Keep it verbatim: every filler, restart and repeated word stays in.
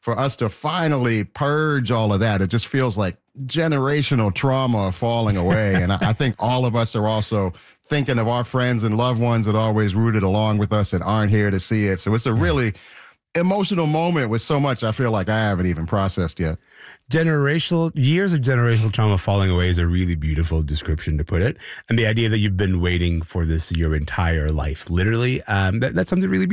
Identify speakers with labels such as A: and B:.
A: for us to finally purge all of that, it just feels like generational trauma falling away. And I, I think all of us are also thinking of our friends and loved ones that always rooted along with us and aren't here to see it. So it's a really emotional moment with so much I feel like I haven't even processed yet.
B: Generational years of generational trauma falling away is a really beautiful description to put it. And the idea that you've been waiting for this your entire life, literally, um, that, that's something really beautiful.